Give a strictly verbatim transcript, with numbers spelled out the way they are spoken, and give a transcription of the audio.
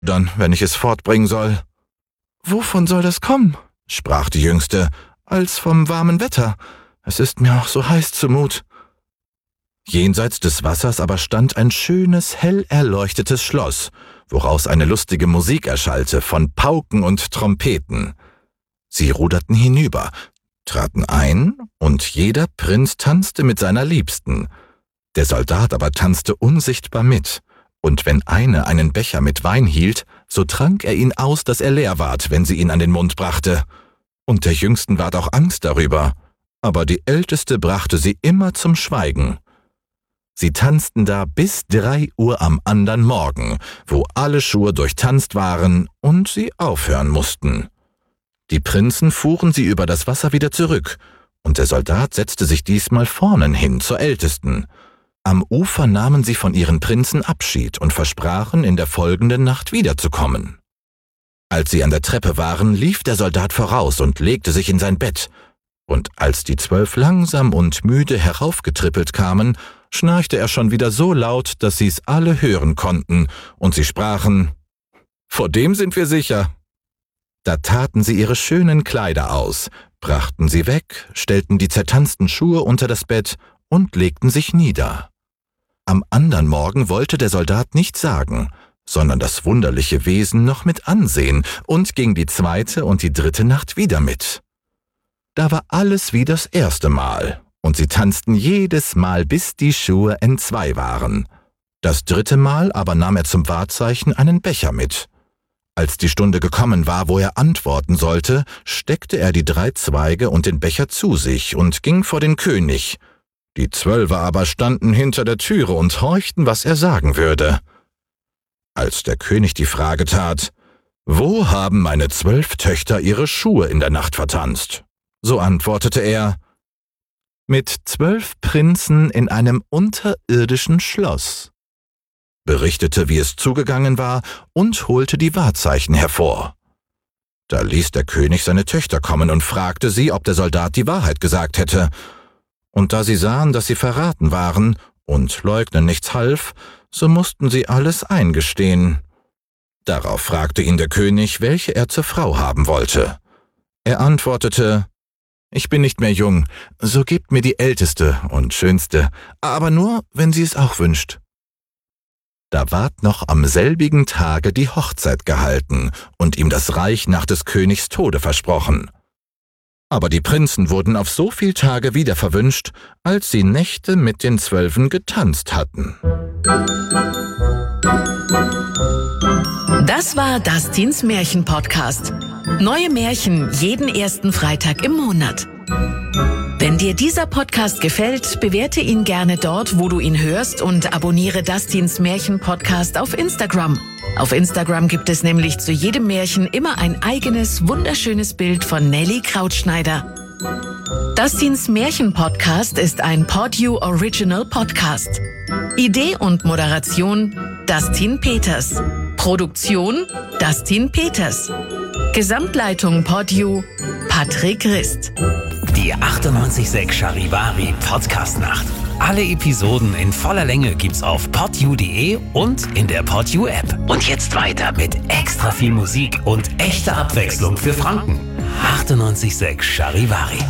dann, wenn ich es fortbringen soll?« »Wovon soll das kommen?« sprach die Jüngste. »Als vom warmen Wetter. Es ist mir auch so heiß zumut.« Jenseits des Wassers aber stand ein schönes, hell erleuchtetes Schloss, woraus eine lustige Musik erschallte von Pauken und Trompeten. Sie ruderten hinüber, traten ein, und jeder Prinz tanzte mit seiner Liebsten. Der Soldat aber tanzte unsichtbar mit, und wenn eine einen Becher mit Wein hielt, so trank er ihn aus, dass er leer ward, wenn sie ihn an den Mund brachte. Und der Jüngsten ward auch Angst darüber, aber die Älteste brachte sie immer zum Schweigen. Sie tanzten da bis drei Uhr am andern Morgen, wo alle Schuhe durchtanzt waren und sie aufhören mussten. Die Prinzen fuhren sie über das Wasser wieder zurück, und der Soldat setzte sich diesmal vornen hin zur Ältesten. Am Ufer nahmen sie von ihren Prinzen Abschied und versprachen, in der folgenden Nacht wiederzukommen. Als sie an der Treppe waren, lief der Soldat voraus und legte sich in sein Bett, und als die Zwölf langsam und müde heraufgetrippelt kamen, schnarchte er schon wieder so laut, dass sie's alle hören konnten, und sie sprachen: »Vor dem sind wir sicher.« Da taten sie ihre schönen Kleider aus, brachten sie weg, stellten die zertanzten Schuhe unter das Bett und legten sich nieder. Am andern Morgen wollte der Soldat nichts sagen, sondern das wunderliche Wesen noch mit ansehen und ging die zweite und die dritte Nacht wieder mit. Da war alles wie das erste Mal, und sie tanzten jedes Mal, bis die Schuhe entzwei waren. Das dritte Mal aber nahm er zum Wahrzeichen einen Becher mit. Als die Stunde gekommen war, wo er antworten sollte, steckte er die drei Zweige und den Becher zu sich und ging vor den König. Die Zwölfe aber standen hinter der Türe und horchten, was er sagen würde. Als der König die Frage tat: »Wo haben meine zwölf Töchter ihre Schuhe in der Nacht vertanzt?« so antwortete er: »Mit zwölf Prinzen in einem unterirdischen Schloss«, berichtete, wie es zugegangen war, und holte die Wahrzeichen hervor. Da ließ der König seine Töchter kommen und fragte sie, ob der Soldat die Wahrheit gesagt hätte. Und da sie sahen, dass sie verraten waren und Leugnen nichts half, so mussten sie alles eingestehen. Darauf fragte ihn der König, welche er zur Frau haben wollte. Er antwortete: »Ich bin nicht mehr jung, so gebt mir die älteste und schönste, aber nur, wenn sie es auch wünscht.« Da ward noch am selbigen Tage die Hochzeit gehalten und ihm das Reich nach des Königs Tode versprochen. Aber die Prinzen wurden auf so viel Tage wieder verwünscht, als sie Nächte mit den Zwölfen getanzt hatten. Das war Dustins Märchen-Podcast. Neue Märchen jeden ersten Freitag im Monat. Wenn dir dieser Podcast gefällt, bewerte ihn gerne dort, wo du ihn hörst, und abonniere Dustins Märchen-Podcast auf Instagram. Auf Instagram gibt es nämlich zu jedem Märchen immer ein eigenes, wunderschönes Bild von Nelly Krautschneider. Dustins Märchen-Podcast ist ein PodU Original Podcast. Idee und Moderation Dustin Peters. Produktion Dustin Peters. Gesamtleitung PodU Patrick Rist. Die achtundneunzig Komma sechs Charivari Podcast-Nacht. Alle Episoden in voller Länge gibt's auf podu punkt de und in der PodU-App. Und jetzt weiter mit extra viel Musik und echter Abwechslung für Franken. achtundneunzig Komma sechs Charivari.